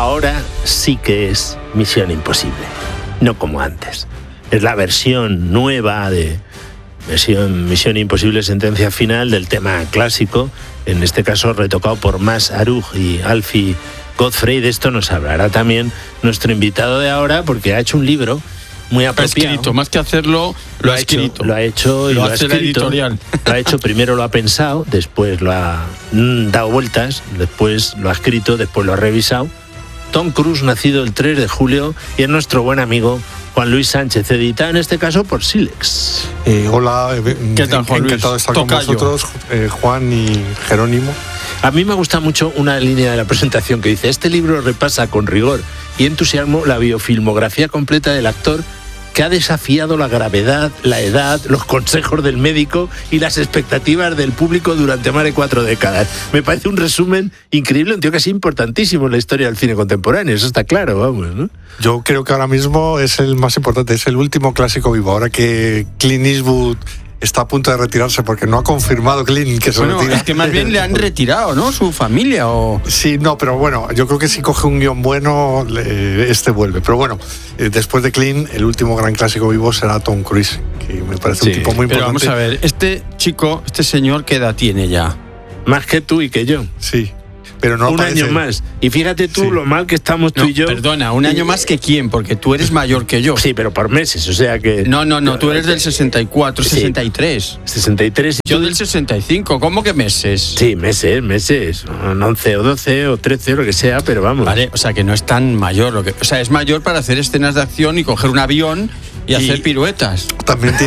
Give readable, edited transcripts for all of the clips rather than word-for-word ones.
ahora sí que es Misión Imposible, no como antes. Es la versión nueva de Misión Imposible Sentencia Final del tema clásico, en este caso retocado por Mas Aruj y Alfie Godfrey. De esto nos hablará también nuestro invitado de ahora, porque ha hecho un libro muy apropiado. Ha escrito, más que hacerlo, lo ha escrito. Lo ha hecho y lo ha hace escrito. La editorial. Lo ha hecho, primero lo ha pensado, después lo ha dado vueltas, después lo ha escrito, después lo ha revisado. Tom Cruise, nacido el 3 de julio, y es nuestro buen amigo Juan Luis Sánchez, editado en este caso por Silex. Hola, ¿qué tal, Juan Luis? Encantado de estar Tocayo. con vosotros, Juan y Jerónimo. A mí me gusta mucho una línea de la presentación que dice: este libro repasa con rigor y entusiasmo la biofilmografía completa del actor que ha desafiado la gravedad, la edad, los consejos del médico y las expectativas del público durante más de 4 décadas. Me parece un resumen increíble, un tío que es importantísimo en la historia del cine contemporáneo, eso está claro, vamos, ¿no? Yo creo que ahora mismo es el más importante, es el último clásico vivo. Ahora que Clint Eastwood está a punto de retirarse, porque no ha confirmado Clint que se retira. Es que más bien le han retirado, ¿no? Su familia o... Sí, no, pero bueno, yo creo que si coge un guión bueno, vuelve. Pero bueno, después de Clint, el último gran clásico vivo será Tom Cruise, que me parece un tipo muy importante. Pero vamos a ver, este señor, ¿qué edad tiene ya? Más que tú y que yo. Sí. Pero no un aparece. año más. Y fíjate tú lo mal que estamos tú y yo. Perdona, un año más que quién, porque tú eres mayor que yo. Sí, pero por meses, o sea que... No, tú eres del 64, sí. 63. 63. Yo del 65, ¿cómo que meses? Sí, meses. 11 o 12 o 13 o lo que sea, pero vamos. Vale, o sea que no es tan mayor. O sea, es mayor para hacer escenas de acción y coger un avión y hacer piruetas. También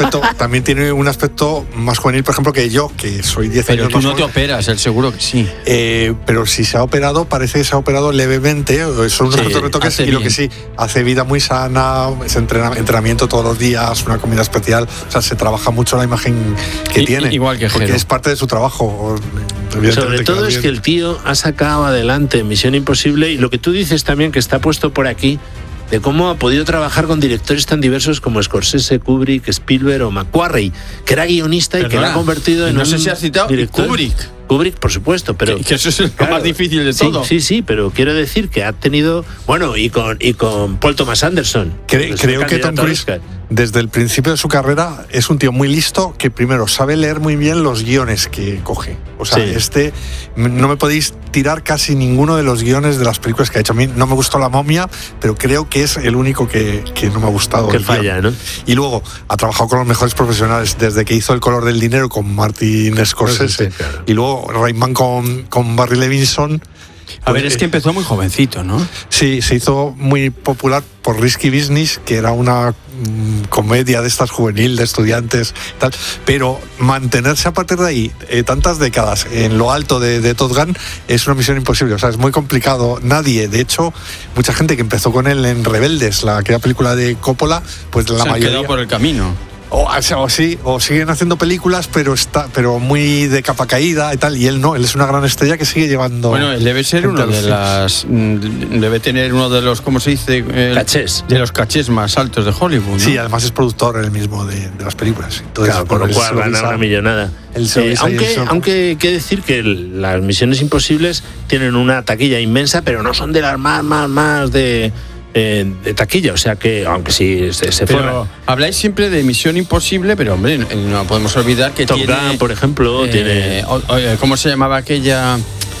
tiene un aspecto más juvenil, por ejemplo, que yo, que soy 10 pero años más. Pero tú no joven. te operas, él seguro que sí. Pero si se ha operado, parece que se ha operado levemente, son unos retoques, y lo que sí, hace vida muy sana, entrenamiento todos los días, una comida especial, o sea, se trabaja mucho la imagen que tiene. Igual que porque Jero. es parte de su trabajo. Sobre todo es que el tío ha sacado adelante Misión Imposible, y lo que tú dices también, que está puesto por aquí, de cómo ha podido trabajar con directores tan diversos como Scorsese, Kubrick, Spielberg o McQuarrie, que era guionista y que la ha convertido en no sé si has citado director. Kubrick, por supuesto, pero... Que eso es lo más difícil de todo. Sí, pero quiero decir que ha tenido... Bueno, y con Paul Thomas Anderson. Creo que Tom Cruise, desde el principio de su carrera, es un tío muy listo, que primero sabe leer muy bien los guiones que coge. O sea, no me podéis tirar casi ninguno de los guiones de las películas que ha hecho. A mí no me gustó La momia, pero creo que es el único que no me ha gustado. Que falla, ¿no? Y luego ha trabajado con los mejores profesionales, desde que hizo El color del dinero con Martin Scorsese, claro. Y luego Rain con Barry Levinson. A ver, es que empezó muy jovencito, ¿no? Sí, se hizo muy popular por Risky Business, que era una comedia de estas juvenil, de estudiantes, tal. Pero mantenerse a partir de ahí tantas décadas en lo alto de Top Gun es una misión imposible. O sea, es muy complicado. Nadie, de hecho, mucha gente que empezó con él en Rebeldes, aquella película de Coppola, pues la mayoría... Se han quedado por el camino. O siguen haciendo películas, pero muy de capa caída y tal, y él no, él es una gran estrella que sigue llevando... Bueno, él debe ser debe tener uno de los, ¿cómo se dice? Cachés. De los cachés más altos de Hollywood, ¿no? Sí, además es productor él mismo de las películas. Entonces, claro, por lo cual gana una millonada. Aunque hay que decir que las Misiones Imposibles tienen una taquilla inmensa, pero no son de las más de taquilla, o sea que, aunque sí se fuera. Habláis siempre de Misión Imposible, pero hombre, no podemos olvidar que Top Gun, por ejemplo, tiene... ¿Cómo se llamaba aquella...?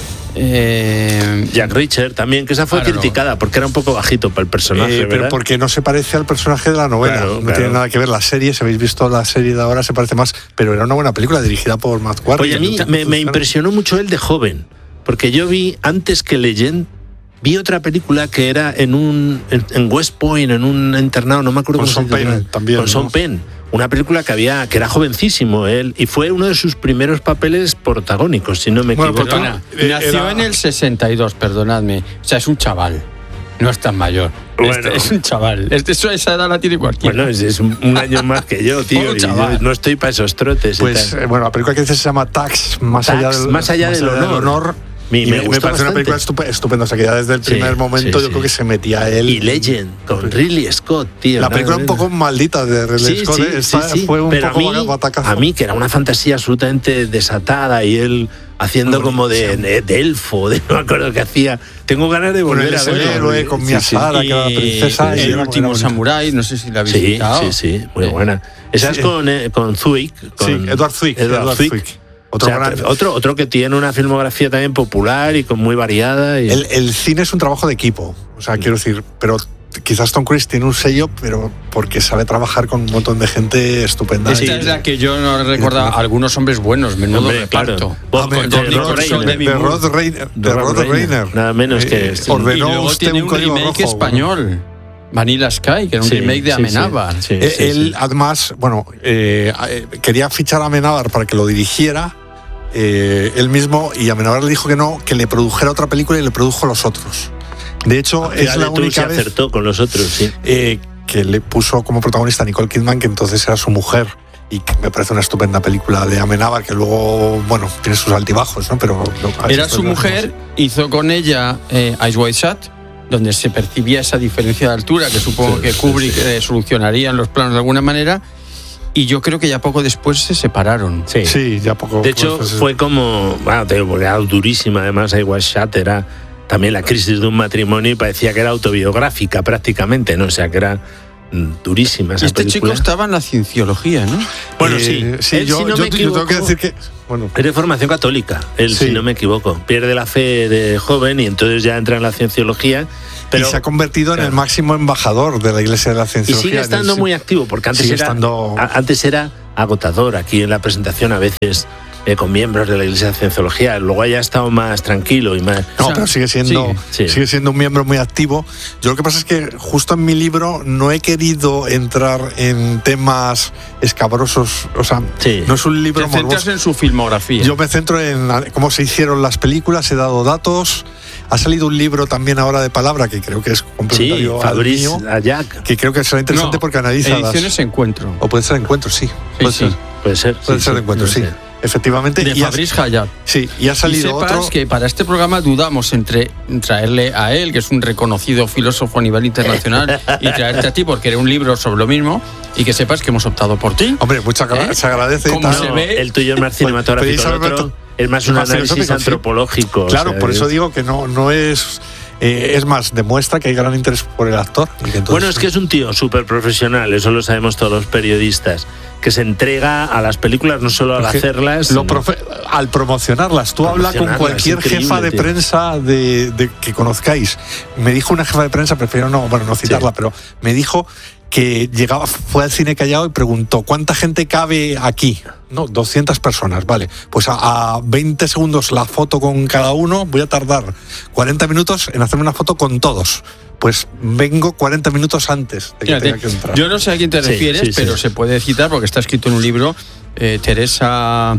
Jack Reacher también, que esa fue criticada porque era un poco bajito para el personaje, pero porque no se parece al personaje de la novela, no tiene nada que ver. La serie, si habéis visto la serie de ahora, se parece más, pero era una buena película dirigida por McQuarrie. Oye, a mí me impresionó mucho él de joven, porque yo vi, antes que Legend, vi otra película que era en West Point, en un internado, no me acuerdo cómo se llama. Con Sean Penn. Una película que era jovencísimo él, y fue uno de sus primeros papeles protagónicos, si no me equivoco. Nació en el 62, perdonadme. O sea, es un chaval. No es tan mayor. Bueno. Es un chaval. Esa edad la tiene cualquiera. Bueno, es un año más que yo, tío. Y yo no estoy para esos trotes. Pues, bueno, la película que dice se llama Tax, más allá del honor. Me parece una película estupenda, o sea que ya desde el primer momento yo creo que se metía él. Y Legend, con Ridley Scott, tío. La película un poco maldita de Ridley Scott, fue un poco batacazo. A mí, que era una fantasía absolutamente desatada, y él haciendo como de elfo, no me acuerdo qué hacía. Tengo ganas de volver a verlo. Héroe con Mia Sara, que era la princesa. El último samurái, no sé si la habéis visitado. Sí, muy buena. Esa es con Zwick. Sí, Edward Zwick. Otro que tiene una filmografía también popular y con muy variada. Y... El cine es un trabajo de equipo, o sea, quiero decir, pero quizás Tom Cruise tiene un sello, pero porque sabe trabajar con un montón de gente estupenda. Esta es la que yo no recordaba. Algunos hombres buenos, menudo reparto. De Rod Reiner. Nada menos que... Y luego tiene un remake español. Vanilla Sky, que era un remake de Amenábar. Él, además, quería fichar a Amenábar para que lo dirigiera él mismo, y Amenábar le dijo que no, que le produjera otra película, y le produjo Los Otros. De hecho, es la única vez acertó con Los Otros, que le puso como protagonista a Nicole Kidman, que entonces era su mujer, y que me parece una estupenda película de Amenábar, que luego, tiene sus altibajos, ¿no? Pero era su mujer, hizo con ella Eyes Wide Shut, donde se percibía esa diferencia de altura, que supongo que Kubrick solucionaría en los planos de alguna manera. Y yo creo que ya poco después se separaron. Sí, ya poco. De hecho, fue como, era durísima. Además, I Was Shot era también la crisis de un matrimonio, y parecía que era autobiográfica prácticamente, ¿no? O sea, que era durísima esa película. Chico estaba en la cienciología, ¿no? Bueno, sí. Él, yo tengo que decir que... Es de formación católica, él, si no me equivoco. Pierde la fe de joven y entonces ya entra en la cienciología. Pero, y se ha convertido en el máximo embajador de la Iglesia de la Cienciología. Y sigue estando muy activo, porque antes era agotador aquí en la presentación, a veces con miembros de la Iglesia de Cienciología. Luego ya ha estado más tranquilo y más... pero sigue siendo un miembro muy activo. Yo lo que pasa es que justo en mi libro no he querido entrar en temas escabrosos. O sea, no es un libro morboso. Te centras en su filmografía. Yo me centro en cómo se hicieron las películas, he dado datos. Ha salido un libro también ahora de palabra, que creo que es complementario al mío, que creo que será interesante porque analiza Ediciones Encuentro. O puede ser Encuentro, sí. Puede ser Encuentro, sí. Efectivamente. De Fabrice Hayat. Sí, y ha salido otro. Que para este programa dudamos entre traerle a él, que es un reconocido filósofo a nivel internacional, y traerte a ti, porque era un libro sobre lo mismo, y que sepas que hemos optado por ti. Hombre, se agradece. ¿Cómo se ve? El tuyo es más cinematográfico, el otro es más un análisis antropológico. Claro, por eso digo que no es... es más, demuestra que hay gran interés por el actor. Bueno, es que es un tío súper profesional, eso lo sabemos todos los periodistas, que se entrega a las películas, no solo al hacerlas, al promocionarlas. Tú hablas con cualquier jefa de prensa de que conozcáis. Me dijo una jefa de prensa, prefiero no citarla, pero me dijo que fue al Cine Callao y preguntó ¿cuánta gente cabe aquí? No, 200 personas, vale. Pues a 20 segundos la foto con cada uno, voy a tardar 40 minutos en hacerme una foto con todos. Pues vengo 40 minutos antes de que tenga que entrar. Yo no sé a quién te refieres, pero se puede citar porque está escrito en un libro. Teresa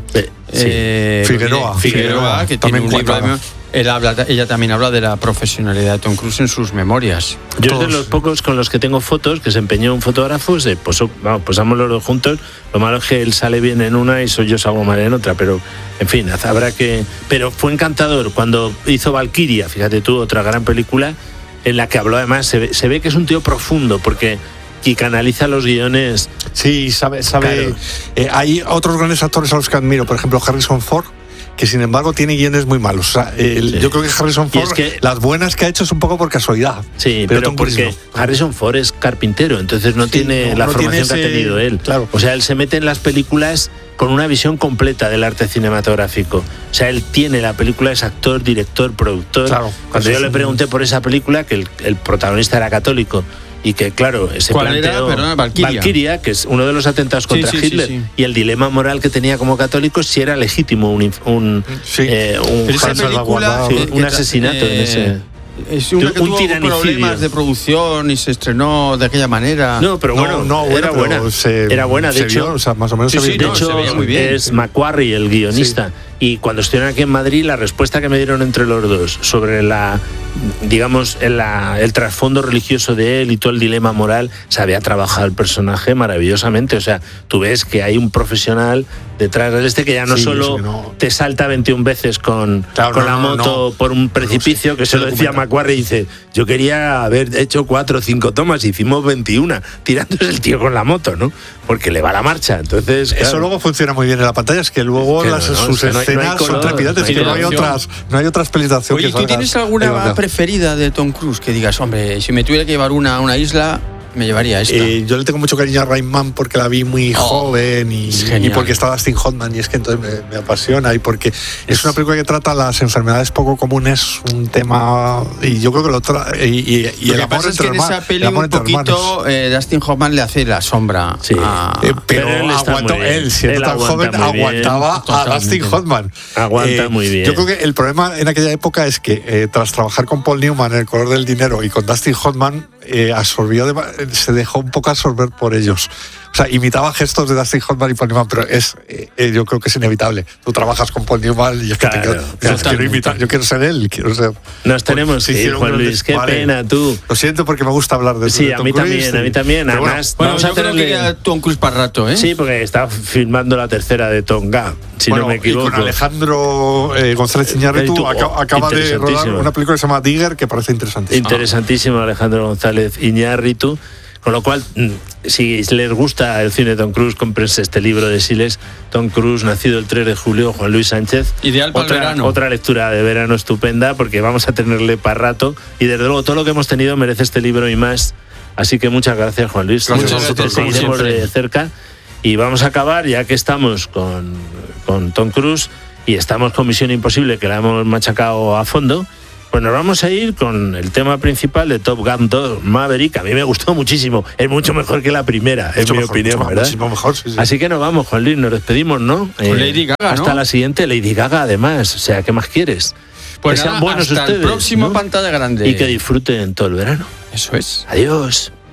Figueroa, que tiene un libro. Ella también habla de la profesionalidad de Tom Cruise en sus memorias. Yo es de los pocos con los que tengo fotos, que se empeñó un fotógrafo, posamos los dos juntos. Lo malo es que él sale bien en una y yo salgo mal en otra, pero en fin, habrá que... Pero fue encantador cuando hizo Valkyria, fíjate tú, otra gran película, en la que habló además, se ve que es un tío profundo, porque... y canaliza los guiones. Sí, sabe. Claro. Hay otros grandes actores a los que admiro, por ejemplo Harrison Ford, que sin embargo tiene guiones muy malos. O sea, yo creo que Harrison Ford, las buenas que ha hecho es un poco por casualidad. Sí, pero porque Harrison Ford es carpintero, entonces no tiene la formación que ha tenido él. Claro. O sea, él se mete en las películas con una visión completa del arte cinematográfico. O sea, él tiene la película, es actor, director, productor. Claro, cuando yo le pregunté por esa película, que el protagonista era católico, y que claro, se planteó Valkyria, que es uno de los atentados contra Hitler, y el dilema moral que tenía como católico, si era legítimo un asesinato en ese... Es una que tuvo problemas de producción y se estrenó de aquella manera. No, pero era buena. Era buena, de hecho. O sea, más o menos de hecho, se veía muy bien. Es Macquarie, el guionista. Y cuando estuvieron aquí en Madrid, la respuesta que me dieron entre los dos sobre digamos, el trasfondo religioso de él y todo el dilema moral, se había trabajado el personaje maravillosamente. O sea, tú ves que hay un profesional detrás de que ya no solo te salta 21 veces con la moto por un precipicio, que se lo decía Macquarie, y dice, yo quería haber hecho 4 o 5 tomas, hicimos 21, tirándose el tío con la moto, ¿no? Porque le va la marcha. Entonces, claro. Eso luego funciona muy bien en la pantalla, es que luego sus escenas son trepidantes, que no hay otras pelis de acción. Oye, ¿tú tienes alguna preferida de Tom Cruise que digas, hombre, si me tuviera que llevar una a una isla, me llevaría esta? Yo le tengo mucho cariño a Rain Man porque la vi muy joven y porque está Dustin Hoffman, y es que entonces me apasiona, y porque es una película que trata las enfermedades poco comunes, un tema, y yo creo que el amor entre hermanos. Lo que pasa es que en esa peli un poquito Dustin Hoffman le hace la sombra. Sí. Pero él siendo tan joven, aguantaba a Dustin Hoffman. Aguanta muy bien. Yo creo que el problema en aquella época es que tras trabajar con Paul Newman en El color del dinero y con Dustin Hoffman, se dejó un poco absorber por ellos. O sea, imitaba gestos de Dustin Hoffman y Paul Newman, pero yo creo que es inevitable. Tú trabajas con Paul Newman y es que quiero imitar, yo quiero ser él, quiero ser. Nos tenemos que ir, Juan Luis, qué pena, tú. Lo siento porque me gusta hablar de Sí, a mí también. Además, vamos a tenerle a Tom Cruise para rato, ¿eh? Sí, porque está filmando la tercera de Tonga, si no me equivoco. Y con Alejandro González Iñárritu acaba de rodar una película que se llama Digger, que parece interesantísima. Interesantísimo, Alejandro González Iñárritu. Con lo cual, si les gusta el cine de Tom Cruise, cómprense este libro de Siles, Tom Cruise, nacido el 3 de julio, Juan Luis Sánchez. Ideal para el verano. Otra lectura de verano estupenda, porque vamos a tenerle para rato. Y desde luego, todo lo que hemos tenido merece este libro y más. Así que muchas gracias, Juan Luis. Gracias a vosotros. Seguiremos de cerca. Y vamos a acabar, ya que estamos con Tom Cruise y estamos con Misión Imposible, que la hemos machacado a fondo. Pues nos vamos a ir con el tema principal de Top Gun 2 Maverick. A mí me gustó muchísimo. Es mucho mejor que la primera, en mi opinión, ¿verdad? Muchísimo mejor, sí. Así que nos vamos, Juan Luis, nos despedimos, ¿no? Con Lady Gaga, hasta la siguiente, Lady Gaga, además. O sea, ¿qué más quieres? Pues que sean buenos hasta ustedes, el próximo, ¿no? Pantalla grande. Y que disfruten todo el verano. Eso es. Adiós.